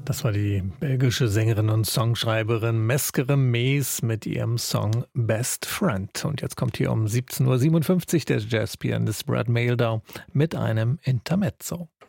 Das war die belgische Sängerin und Songschreiberin Meskere Mees mit ihrem Song Best Friend. Und jetzt kommt hier um 17:57 Uhr der Jazzpianist Brad Mehldau mit einem Intermezzo.